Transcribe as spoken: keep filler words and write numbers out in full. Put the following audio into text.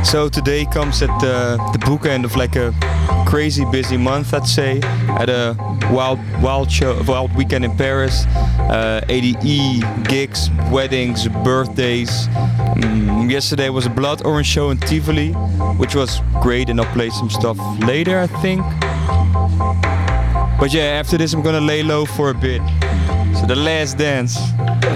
So today comes at the, the book end of like a crazy busy month, I'd say. Had a wild wild show, wild weekend in Paris. Uh, A D E, gigs, weddings, birthdays. Um, yesterday was a Blood Orange show in Tivoli, which was great, and I'll play some stuff later, I think. But yeah, after this I'm gonna lay low for a bit. So The Last Dance.